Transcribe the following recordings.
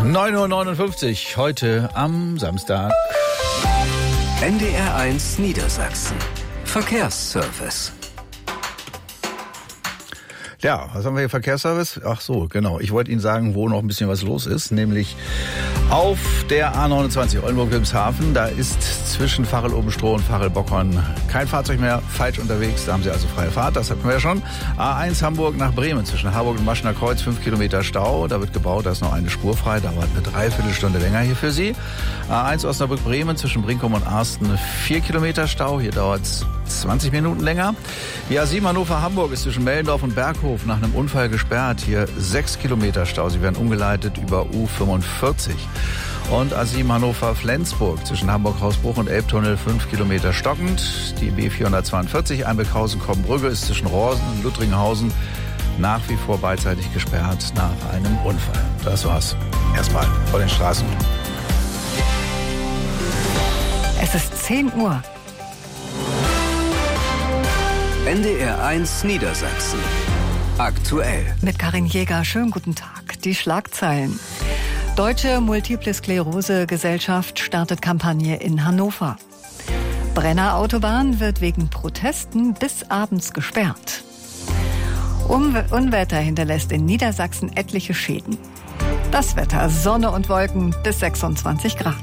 9:59 Uhr, heute am Samstag. NDR1 Niedersachsen. Verkehrsservice. Ja, was haben wir hier? Verkehrsservice? Ach so, genau. Ich wollte Ihnen sagen, wo noch ein bisschen was los ist, nämlich auf der A29 Oldenburg-Wilhelmshaven. Da ist zwischen Varel-Obenstroh und Varel-Bockhorn kein Fahrzeug mehr falsch unterwegs. Da haben Sie also freie Fahrt, das hatten wir ja schon. A1 Hamburg nach Bremen zwischen Harburg und Maschener Kreuz, 5 Kilometer Stau. Da wird gebaut, da ist noch eine Spur frei, dauert eine Dreiviertelstunde länger hier für Sie. A1 Osnabrück-Bremen zwischen Brinkum und Arsten, 4 Kilometer Stau. Hier dauert es 20 Minuten länger. Die A7 Hannover-Hamburg ist zwischen Mellendorf und Berghof nach einem Unfall gesperrt. Hier 6 Kilometer Stau. Sie werden umgeleitet über U45. Und A7 Hannover-Flensburg zwischen Hamburg-Hausbruch und Elbtunnel 5 Kilometer stockend. Die B442 Einbeckhausen-Kombrügge ist zwischen Rorsen und Luttringhausen nach wie vor beidseitig gesperrt nach einem Unfall. Das war's erstmal von den Straßen. Es ist 10 Uhr. NDR1 Niedersachsen. Aktuell. Mit Karin Jäger, schönen guten Tag. Die Schlagzeilen. Deutsche Multiple Sklerose Gesellschaft startet Kampagne in Hannover. Brenner Autobahn wird wegen Protesten bis abends gesperrt. Unwetter hinterlässt in Niedersachsen etliche Schäden. Das Wetter, Sonne und Wolken bis 26 Grad.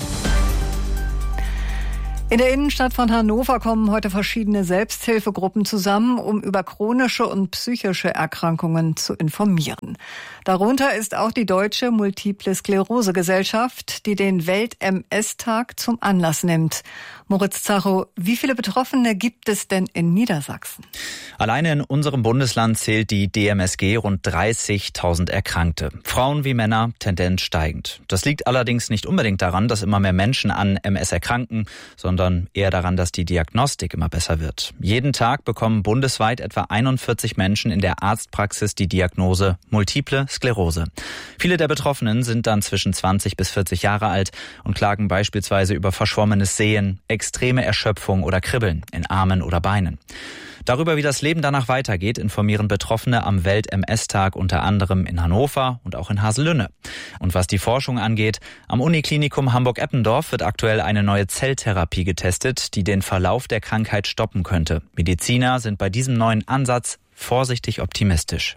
In der Innenstadt von Hannover kommen heute verschiedene Selbsthilfegruppen zusammen, um über chronische und psychische Erkrankungen zu informieren. Darunter ist auch die Deutsche Multiple Sklerose Gesellschaft, die den Welt-MS-Tag zum Anlass nimmt. Moritz Zacho, wie viele Betroffene gibt es denn in Niedersachsen? Alleine in unserem Bundesland zählt die DMSG rund 30.000 Erkrankte. Frauen wie Männer, Tendenz steigend. Das liegt allerdings nicht unbedingt daran, dass immer mehr Menschen an MS erkranken, sondern eher daran, dass die Diagnostik immer besser wird. Jeden Tag bekommen bundesweit etwa 41 Menschen in der Arztpraxis die Diagnose Multiple Sklerose. Viele der Betroffenen sind dann zwischen 20 bis 40 Jahre alt und klagen beispielsweise über verschwommenes Sehen, extreme Erschöpfung oder Kribbeln in Armen oder Beinen. Darüber, wie das Leben danach weitergeht, informieren Betroffene am Welt-MS-Tag unter anderem in Hannover und auch in Haselünne. Und was die Forschung angeht, am Uniklinikum Hamburg-Eppendorf wird aktuell eine neue Zelltherapie getestet, die den Verlauf der Krankheit stoppen könnte. Mediziner sind bei diesem neuen Ansatz vorsichtig optimistisch.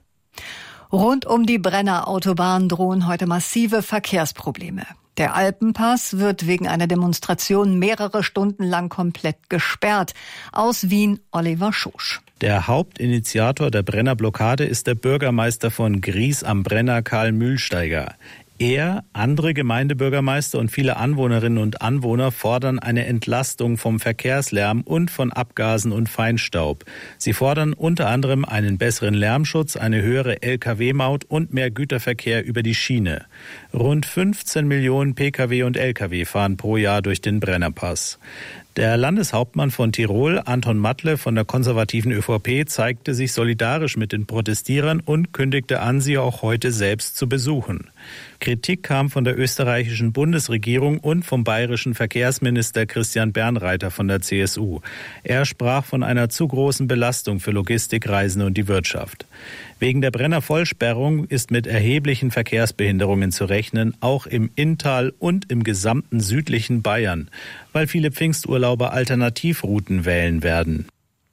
Rund um die Brenner Autobahn drohen heute massive Verkehrsprobleme. Der Alpenpass wird wegen einer Demonstration mehrere Stunden lang komplett gesperrt. Aus Wien, Oliver Schosch. Der Hauptinitiator der Brenner-Blockade ist der Bürgermeister von Gries am Brenner, Karl Mühlsteiger. Er, andere Gemeindebürgermeister und viele Anwohnerinnen und Anwohner fordern eine Entlastung vom Verkehrslärm und von Abgasen und Feinstaub. Sie fordern unter anderem einen besseren Lärmschutz, eine höhere Lkw-Maut und mehr Güterverkehr über die Schiene. Rund 15 Millionen Pkw und Lkw fahren pro Jahr durch den Brennerpass. Der Landeshauptmann von Tirol, Anton Matle von der konservativen ÖVP, zeigte sich solidarisch mit den Protestierern und kündigte an, sie auch heute selbst zu besuchen. Kritik kam von der österreichischen Bundesregierung und vom bayerischen Verkehrsminister Christian Bernreiter von der CSU. Er sprach von einer zu großen Belastung für Logistikreisende und die Wirtschaft. Wegen der Brenner-Vollsperrung ist mit erheblichen Verkehrsbehinderungen zu rechnen, auch im Inntal und im gesamten südlichen Bayern, weil viele Pfingsturlauber Alternativrouten wählen werden.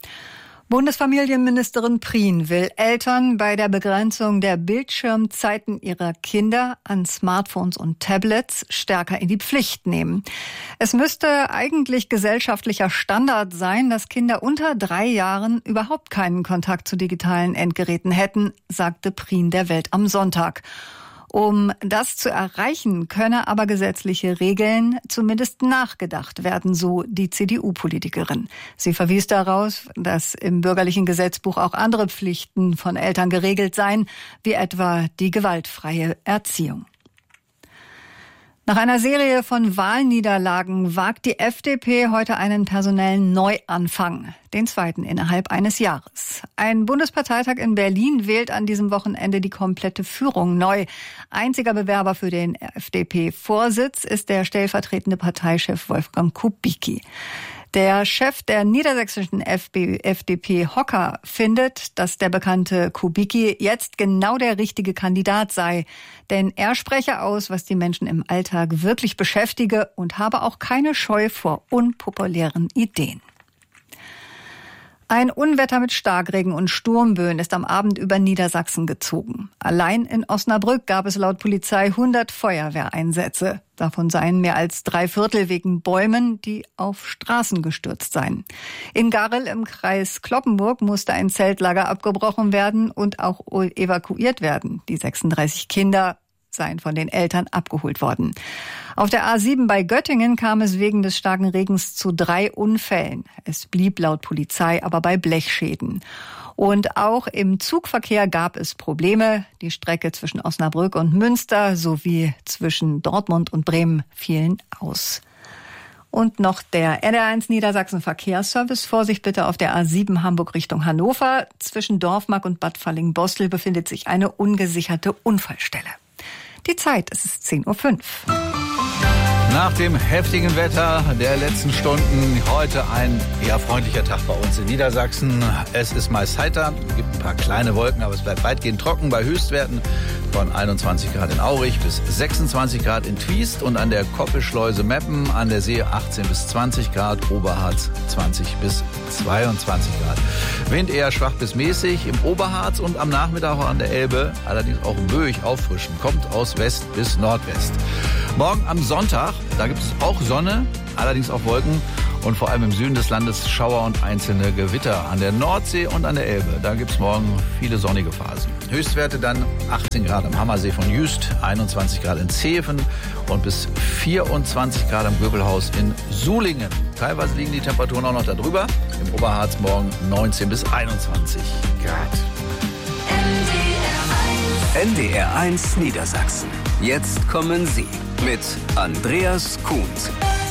Bundesfamilienministerin Prien will Eltern bei der Begrenzung der Bildschirmzeiten ihrer Kinder an Smartphones und Tablets stärker in die Pflicht nehmen. Es müsste eigentlich gesellschaftlicher Standard sein, dass Kinder unter 3 Jahren überhaupt keinen Kontakt zu digitalen Endgeräten hätten, sagte Prien der Welt am Sonntag. Um das zu erreichen, könne aber gesetzliche Regeln zumindest nachgedacht werden, so die CDU-Politikerin. Sie verwies darauf, dass im bürgerlichen Gesetzbuch auch andere Pflichten von Eltern geregelt seien, wie etwa die gewaltfreie Erziehung. Nach einer Serie von Wahlniederlagen wagt die FDP heute einen personellen Neuanfang, den zweiten innerhalb eines Jahres. Ein Bundesparteitag in Berlin wählt an diesem Wochenende die komplette Führung neu. Einziger Bewerber für den FDP-Vorsitz ist der stellvertretende Parteichef Wolfgang Kubicki. Der Chef der niedersächsischen FDP, Hocker, findet, dass der bekannte Kubicki jetzt genau der richtige Kandidat sei. Denn er spreche aus, was die Menschen im Alltag wirklich beschäftige und habe auch keine Scheu vor unpopulären Ideen. Ein Unwetter mit Starkregen und Sturmböen ist am Abend über Niedersachsen gezogen. Allein in Osnabrück gab es laut Polizei 100 Feuerwehreinsätze. Davon seien mehr als 3/4 wegen Bäumen, die auf Straßen gestürzt seien. In Garrel im Kreis Cloppenburg musste ein Zeltlager abgebrochen werden und auch evakuiert werden. Die 36 Kinder seien von den Eltern abgeholt worden. Auf der A7 bei Göttingen kam es wegen des starken Regens zu 3 Unfällen. Es blieb laut Polizei aber bei Blechschäden. Und auch im Zugverkehr gab es Probleme. Die Strecke zwischen Osnabrück und Münster sowie zwischen Dortmund und Bremen fielen aus. Und noch der NDR1 Niedersachsen Verkehrsservice. Vorsicht bitte auf der A7 Hamburg Richtung Hannover. Zwischen Dorfmark und Bad Falling-Bostel befindet sich eine ungesicherte Unfallstelle. Die Zeit, es ist 10:05 Uhr. Nach dem heftigen Wetter der letzten Stunden heute ein eher freundlicher Tag bei uns in Niedersachsen. Es ist meist heiter, es gibt ein paar kleine Wolken, aber es bleibt weitgehend trocken bei Höchstwerten von 21 Grad in Aurich bis 26 Grad in Twiest und an der Koppelschleuse Meppen, an der See 18 bis 20 Grad, Oberharz 20 bis 22 Grad. Wind eher schwach bis mäßig im Oberharz und am Nachmittag auch an der Elbe, allerdings auch böig auffrischen, kommt aus West bis Nordwest. Morgen am Sonntag, da gibt es auch Sonne, allerdings auch Wolken und vor allem im Süden des Landes Schauer und einzelne Gewitter. An der Nordsee und an der Elbe, da gibt es morgen viele sonnige Phasen. Höchstwerte dann 18 Grad am Hammersee von Jüst, 21 Grad in Zeven und bis 24 Grad am Göbelhaus in Sulingen. Teilweise liegen die Temperaturen auch noch da drüber. Im Oberharz morgen 19 bis 21 Grad. NDR1 Niedersachsen. Jetzt kommen Sie mit Andreas Kuhns.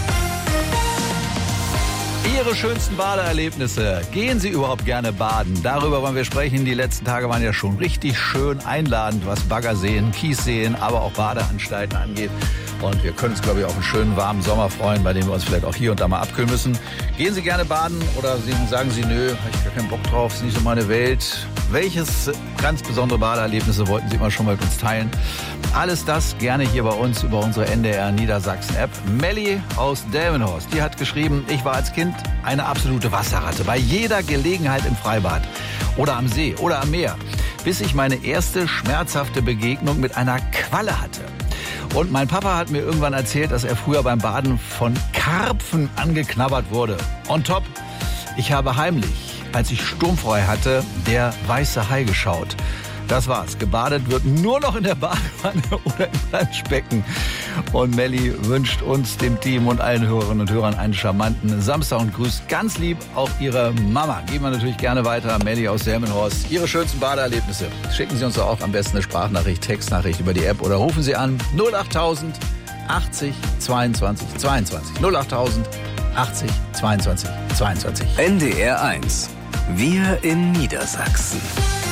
Ihre schönsten Badeerlebnisse. Gehen Sie überhaupt gerne baden? Darüber wollen wir sprechen. Die letzten Tage waren ja schon richtig schön einladend, was Baggerseen, Kiesseen, aber auch Badeanstalten angeht. Und wir können uns, glaube ich, auf einen schönen, warmen Sommer freuen, bei dem wir uns vielleicht auch hier und da mal abkühlen müssen. Gehen Sie gerne baden oder sagen Sie, nö, habe ich gar keinen Bock drauf, ist nicht so meine Welt. Welches ganz besondere Badeerlebnisse wollten Sie mal schon mal mit uns teilen? Alles das gerne hier bei uns über unsere NDR Niedersachsen App. Melli aus Delmenhorst, die hat geschrieben, ich war als Kind eine absolute Wasserratte. Bei jeder Gelegenheit im Freibad oder am See oder am Meer. Bis ich meine erste schmerzhafte Begegnung mit einer Qualle hatte. Und mein Papa hat mir irgendwann erzählt, dass er früher beim Baden von Karpfen angeknabbert wurde. On top, ich habe heimlich, als ich sturmfrei hatte, der weiße Hai geschaut. Das war's. Gebadet wird nur noch in der Badewanne oder im Planschbecken. Und Melli wünscht uns, dem Team und allen Hörerinnen und Hörern einen charmanten Samstag und grüßt ganz lieb auch Ihre Mama. Geben wir natürlich gerne weiter. Melli aus Delmenhorst. Ihre schönsten Badeerlebnisse. Schicken Sie uns doch auch am besten eine Sprachnachricht, Textnachricht über die App oder rufen Sie an 08000 80 22 22. 08000 80 22 22. NDR1. Wir in Niedersachsen.